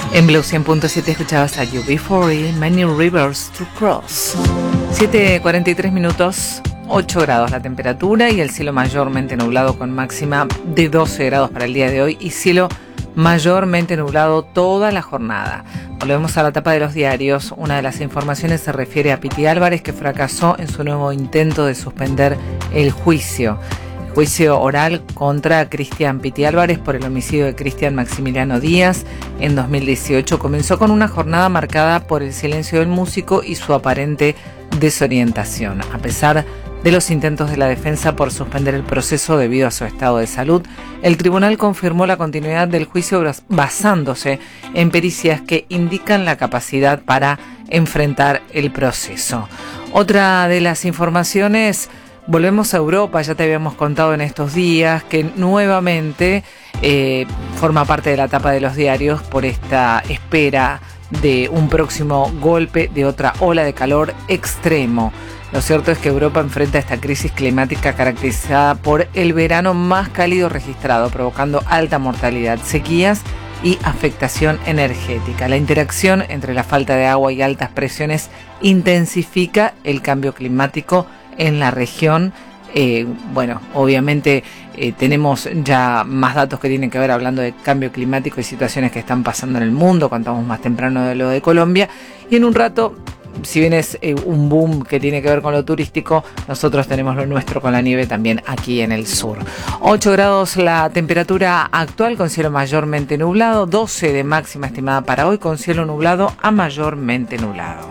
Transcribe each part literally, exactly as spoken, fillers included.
En Blue cien punto siete escuchabas a U B cuarenta, Many Rivers to Cross. siete cuarenta y tres minutos, ocho grados la temperatura y el cielo mayormente nublado con máxima de doce grados para el día de hoy y cielo mayormente nublado toda la jornada. Volvemos a la tapa de los diarios. Una de las informaciones se refiere a Piti Álvarez, que fracasó en su nuevo intento de suspender el juicio. Juicio oral contra Cristian Piti Álvarez por el homicidio de Cristian Maximiliano Díaz en dos mil dieciocho comenzó con una jornada marcada por el silencio del músico y su aparente desorientación. A pesar de los intentos de la defensa por suspender el proceso debido a su estado de salud, el tribunal confirmó la continuidad del juicio basándose en pericias que indican la capacidad para enfrentar el proceso. Otra de las informaciones: volvemos a Europa. Ya te habíamos contado en estos días que nuevamente eh, forma parte de la tapa de los diarios por esta espera de un próximo golpe de otra ola de calor extremo. Lo cierto es que Europa enfrenta esta crisis climática caracterizada por el verano más cálido registrado, provocando alta mortalidad, sequías y afectación energética. La interacción entre la falta de agua y altas presiones intensifica el cambio climático en la región. Eh, bueno, obviamente eh, tenemos ya más datos que tienen que ver hablando de cambio climático y situaciones que están pasando en el mundo. Contamos más temprano de lo de Colombia y en un rato, si bien es eh, un boom que tiene que ver con lo turístico, nosotros tenemos lo nuestro con la nieve también aquí en el sur. ocho grados la temperatura actual con cielo mayormente nublado, doce de máxima estimada para hoy con cielo nublado a mayormente nublado.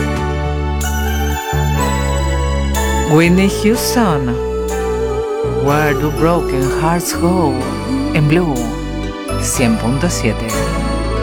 Whitney Houston, Where Do Broken Hearts Go? En Blue cien punto siete.